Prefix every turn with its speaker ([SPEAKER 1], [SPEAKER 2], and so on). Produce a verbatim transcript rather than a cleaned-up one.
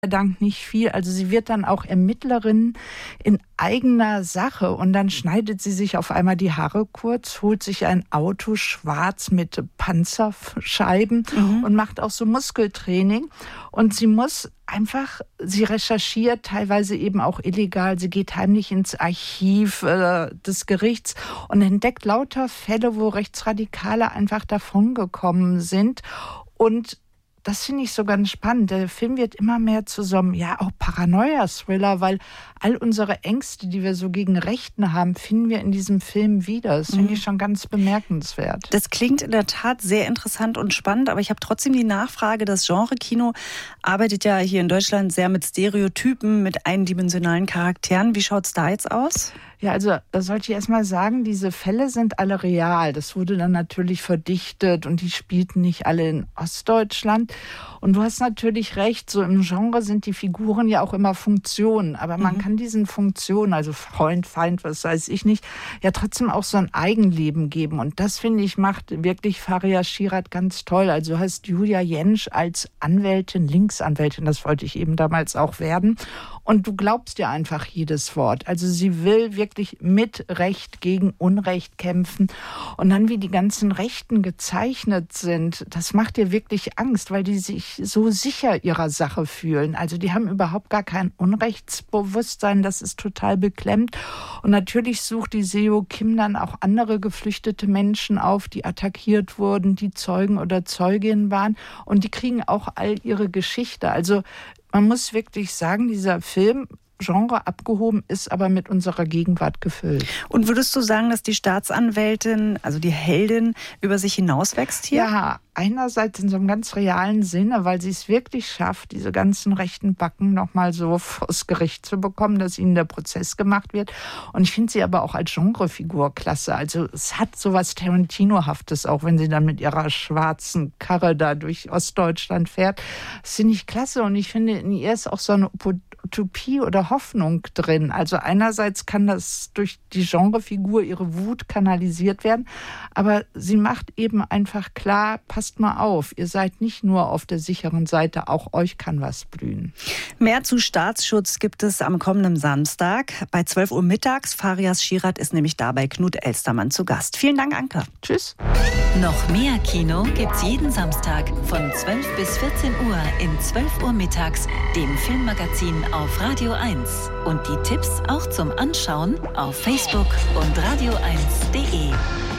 [SPEAKER 1] Dank nicht viel. Also sie wird dann auch Ermittlerin in eigener Sache und dann schneidet sie sich auf einmal die Haare kurz, holt sich ein Auto schwarz mit Panzerscheiben mhm. und macht auch so Muskeltraining. Und sie muss einfach, sie recherchiert teilweise eben auch illegal. Sie geht heimlich ins Archiv äh, des Gerichts und entdeckt lauter Fälle, wo Rechtsradikale einfach davongekommen sind. Und das finde ich so ganz spannend. Der Film wird immer mehr zu so einem, ja, auch Paranoia-Thriller, weil all unsere Ängste, die wir so gegen Rechten haben, finden wir in diesem Film wieder. Das finde ich schon ganz bemerkenswert.
[SPEAKER 2] Das klingt in der Tat sehr interessant und spannend, aber ich habe trotzdem die Nachfrage, das Genre-Kino arbeitet ja hier in Deutschland sehr mit Stereotypen, mit eindimensionalen Charakteren. Wie schaut es da jetzt aus?
[SPEAKER 1] Ja, also da sollte ich erst mal sagen, diese Fälle sind alle real. Das wurde dann natürlich verdichtet und die spielten nicht alle in Ostdeutschland. Und du hast natürlich recht, so im Genre sind die Figuren ja auch immer Funktionen. Aber man mhm. kann diesen Funktionen, also Freund, Feind, was weiß ich nicht, ja trotzdem auch so ein Eigenleben geben. Und das, finde ich, macht wirklich Faria Schirat ganz toll. Also du hast Julia Jentsch als Anwältin, Linksanwältin, das wollte ich eben damals auch werden. Und du glaubst dir einfach jedes Wort. Also sie will wirklich mit Recht gegen Unrecht kämpfen. Und dann, wie die ganzen Rechten gezeichnet sind, das macht dir wirklich Angst, weil die sich so sicher ihrer Sache fühlen. Also die haben überhaupt gar kein Unrechtsbewusstsein. Das ist total beklemmt. Und natürlich sucht die Seo Kim dann auch andere geflüchtete Menschen auf, die attackiert wurden, die Zeugen oder Zeuginnen waren. Und die kriegen auch all ihre Geschichte. Also man muss wirklich sagen, dieser Film, Genre abgehoben, ist aber mit unserer Gegenwart gefüllt.
[SPEAKER 2] Und würdest du sagen, dass die Staatsanwältin, also die Heldin, über sich hinauswächst hier?
[SPEAKER 1] Ja, einerseits in so einem ganz realen Sinne, weil sie es wirklich schafft, diese ganzen rechten Backen nochmal so vors Gericht zu bekommen, dass ihnen der Prozess gemacht wird. Und ich finde sie aber auch als Genrefigur klasse. Also es hat so was Tarantino-haftes, auch wenn sie dann mit ihrer schwarzen Karre da durch Ostdeutschland fährt. Das finde ich klasse und ich finde, in ihr ist auch so eine Utopie oder Hoffnung drin. Also einerseits kann das durch die Genrefigur, ihre Wut kanalisiert werden, aber sie macht eben einfach klar, passt mal auf, ihr seid nicht nur auf der sicheren Seite, auch euch kann was blühen.
[SPEAKER 2] Mehr zu Staatsschutz gibt es am kommenden Samstag bei zwölf Uhr mittags. Faria Schirat ist nämlich da bei Knut Elstermann zu Gast. Vielen Dank, Anke.
[SPEAKER 1] Tschüss.
[SPEAKER 3] Noch mehr Kino gibt's jeden Samstag von zwölf bis vierzehn Uhr in zwölf Uhr mittags, dem Filmmagazin auf Radio eins. Und die Tipps auch zum Anschauen auf Facebook und radio eins punkt de.